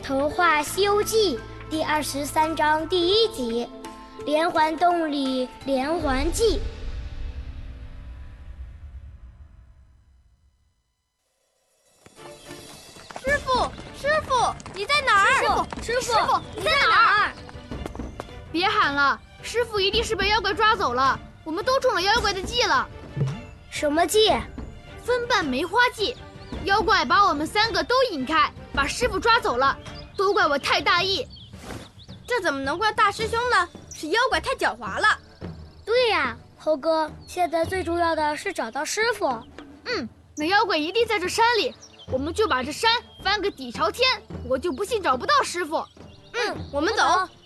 童话《西游记》第23章第1集，连环洞里连环计。 师傅，你在哪儿？ 师傅，你在哪儿？ 别喊了，师傅一定是被妖怪抓走了，我们都中了妖怪的计了。 什么计？ 分瓣梅花计。妖怪把我们3个都引开，把师傅抓走了，都怪我太大意。 这怎么能怪大师兄呢？是妖怪太狡猾了。 对呀，猴哥，现在最重要的是找到师傅。 那妖怪一定在这山里，我们就把这山翻个底朝天，我就不信找不到师傅。 我们走。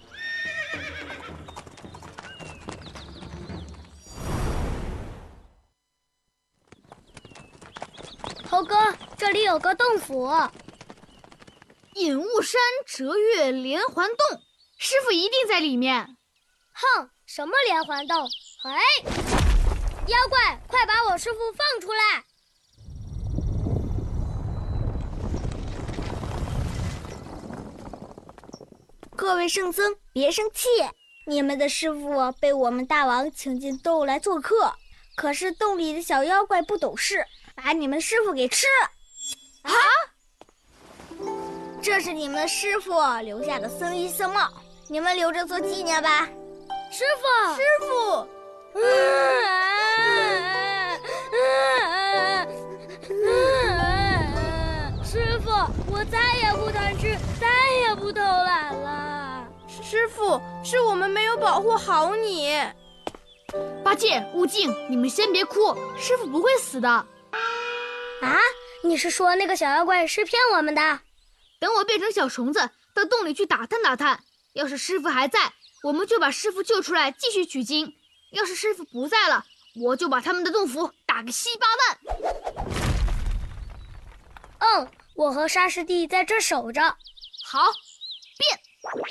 猴哥，这里有个洞府。 隐雾山折月连环洞，师傅一定在里面。 哼，什么连环洞？哎，妖怪，快把我师傅放出来！ 各位圣僧，别生气，你们的师傅被我们大王请进洞来做客，可是洞里的小妖怪不懂事，把你们师傅给吃了。这是你们师傅留下的僧衣僧帽，你们留着做纪念吧。 师傅，师傅，我再也不贪吃，再也不偷懒了。 师傅，是我们没有保护好你。 八戒、悟净，你们先别哭，师傅不会死的。 啊？你是说那个小妖怪是骗我们的？ 等我变成小虫子，到洞里去打探打探。要是师傅还在，我们就把师傅救出来继续取经；要是师傅不在了，我就把他们的洞府打个稀巴烂。 我和沙师弟在这守着。 好，变！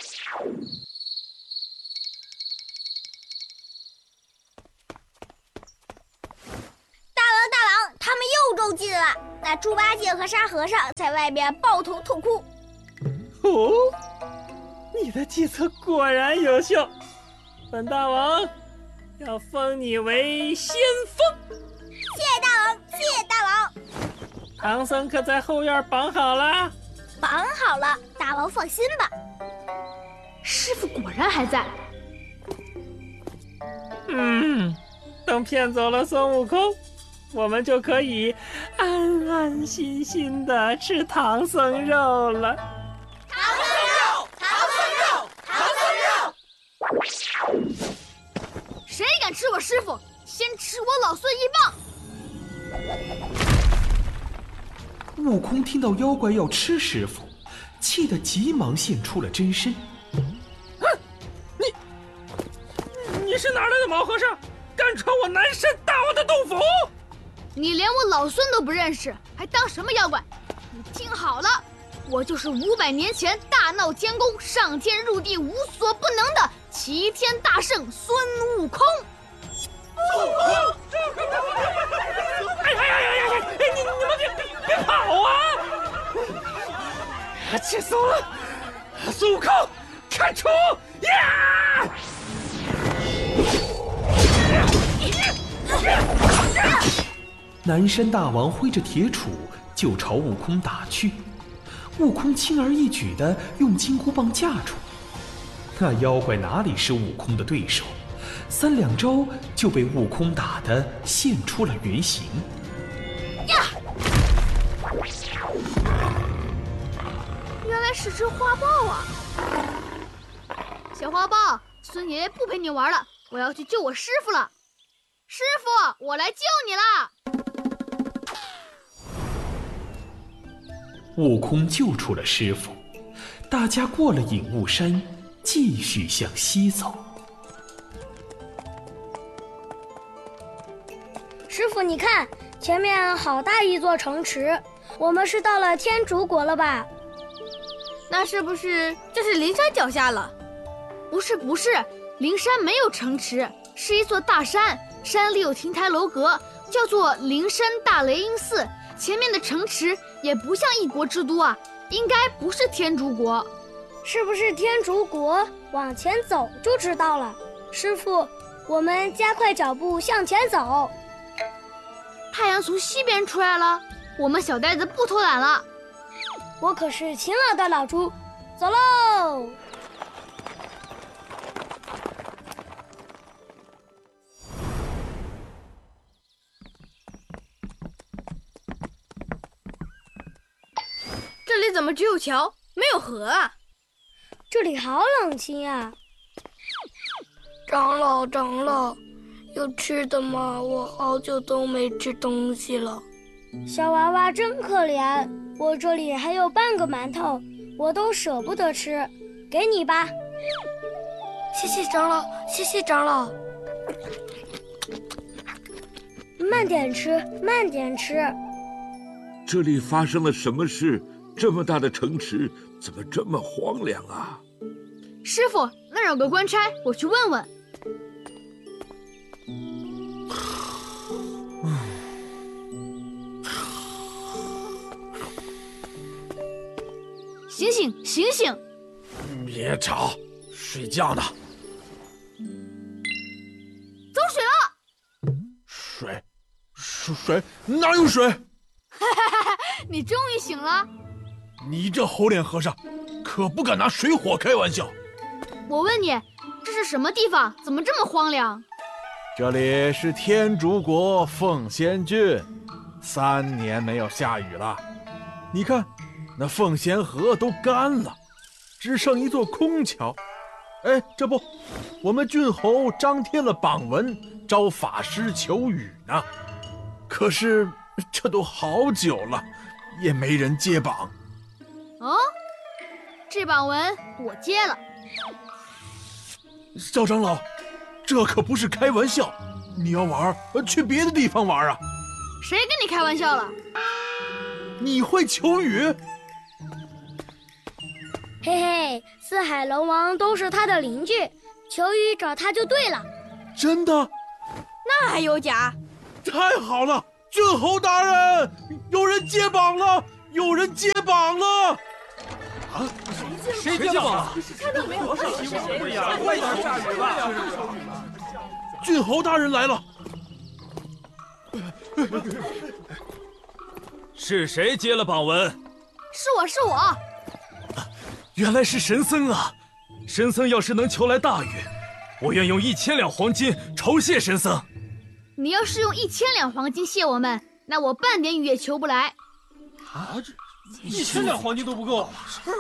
大王，他们又中计了！那猪八戒和沙和尚在外面抱头痛哭。 哦，你的计策果然有效，本大王要封你为先锋。 谢谢大王。 唐僧可在后院绑好了？ 绑好了，大王放心吧。 师傅果然还在。 等骗走了孙悟空，我们就可以安安心心的吃唐僧肉了。 唐僧肉！ 谁敢吃我师傅，先吃我老孙一棒！ 悟空听到妖怪要吃师傅，气得急忙现出了真身。 你是哪来的毛和尚，敢闯我南山大王的洞府？ 你连我老孙都不认识，还当什么妖怪？你听好了，我就是500年前大闹天宫、上天入地无所不能的齐天大圣孙悟空。 你们别跑啊！气死我了！孙悟空，看出呀！ 南山大王挥着铁杵就朝悟空打去，悟空轻而易举地用金箍棒架住。那妖怪哪里是悟空的对手，3两招就被悟空打得现出了原形。 呀！原来是只花豹啊！小花豹，孙爷爷不陪你玩了，我要去救我师傅了。师傅，我来救你啦！ 悟空救出了师傅，大家过了隐雾山，继续向西走。 师傅，你看，前面好大一座城池，我们是到了天竺国了吧？ 那是不是就是灵山脚下了？ 不是，灵山没有城池，是一座大山，山里有亭台楼阁，叫做灵山大雷音寺。前面的城池也不像一国之都啊， 应该不是天竺国。 是不是天竺国？往前走就知道了。师傅，我们加快脚步向前走。 太阳从西边出来了，我们小呆子不偷懒了。 我可是勤劳的老猪，走喽！ 这里怎么只有桥没有河啊？ 这里好冷清呀！ 长老，长老，有吃的吗？我好久都没吃东西了。 小娃娃真可怜，我这里还有半个馒头，我都舍不得吃，给你吧。 谢谢长老，谢谢长老。 慢点吃，慢点吃。 这里发生了什么事？这么大的城池怎么这么荒凉啊？ 师傅，那儿有个官差，我去问问。醒醒，醒醒！ 别吵，睡觉呢。 走水了！ 水哪有水？ 你终于醒了。 你这猴脸和尚，可不敢拿水火开玩笑。 我问你，这是什么地方？怎么这么荒凉？ 这里是天竺国凤仙郡，3年没有下雨了。你看，那凤仙河都干了，只剩一座空桥。哎，这不，我们郡侯张贴了榜文，招法师求雨呢。可是这都好久了，也没人接榜。 哦，这榜文我接了。 赵长老，这可不是开玩笑，你要玩，去别的地方玩啊！ 谁跟你开玩笑了？ 你会求雨？ 嘿嘿，四海龙王都是他的邻居，求雨找他就对了。 真的？ 那还有假？ 太好了，郡侯大人，有人接榜了，有人接榜了！啊？ 谁接榜了？ 看到没有？ 谁呀？快点下雨吧！ 郡侯大人来了。 是谁接了榜文？ 是我。 原来是神僧啊！神僧要是能求来大雨，我愿用1000两黄金酬谢神僧。 你要是用1000两黄金谢我们，那我半点雨也求不来。 啊，1000两黄金都不够。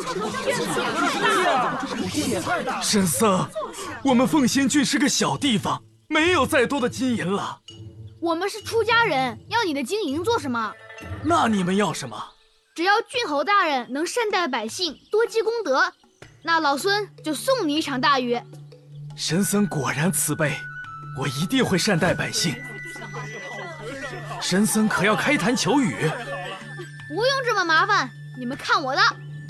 神僧，我们凤仙郡是个小地方，没有再多的金银了。 我们是出家人，要你的金银做什么？ 那你们要什么？ 只要郡侯大人能善待百姓，多积功德，那老孙就送你一场大雨。 神僧果然慈悲，我一定会善待百姓。神僧可要开坛求雨？ 不用这么麻烦，你们看我的！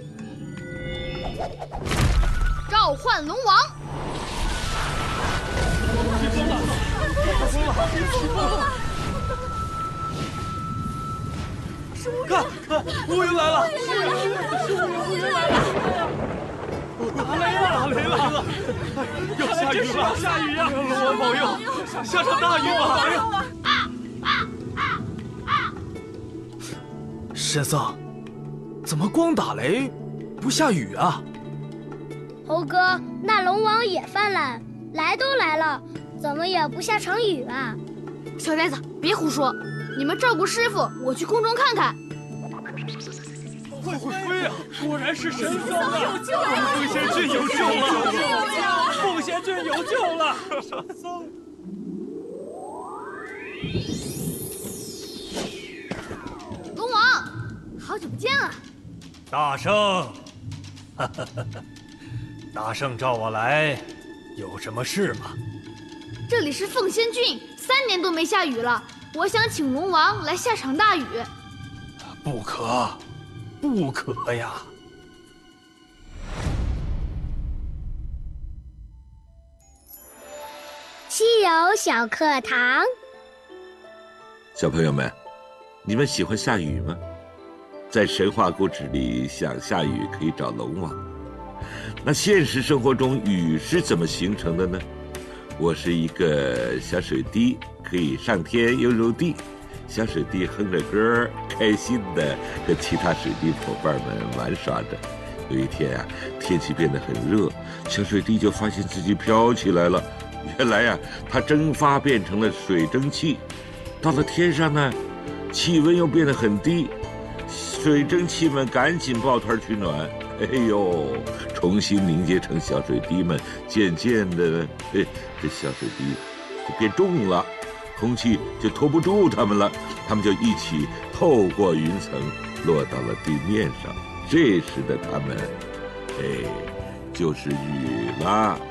召唤龙王！ 看，乌云来了！雷了！要下雨了！下雨呀！龙王保佑，下场大雨吧！神僧，怎么光打雷不下雨啊？ 猴哥，那龙王也犯懒，来都来了，怎么也不下场雨啊？ 小呆子，别胡说！你们照顾师傅，我去空中看看。 会飞呀！果然是神僧啊！凤仙郡有救了！凤仙郡有救了！神僧。 龙王，好久不见了。 大圣，大圣召我来，有什么事吗？ 这里是凤仙郡，3年都没下雨了，我想请龙王来下场大雨。 不可，不可呀！ 西游小课堂， 小朋友们，你们喜欢下雨吗？ 在神话故事里想下雨可以找龙王。那现实生活中雨是怎么形成的呢？我是一个小水滴，可以上天又入地。小水滴哼着歌，开心的和其他水滴伙伴们玩耍着。有一天啊，天气变得很热，小水滴就发现自己飘起来了。原来啊，它蒸发变成了水蒸气。到了天上呢，气温又变得很低，水蒸气们赶紧抱团取暖。哎呦，重新凝结成小水滴们，渐渐的，这小水滴就变重了，空气就拖不住它们了，它们就一起透过云层落到了地面上。这时的它们，就是雨啦。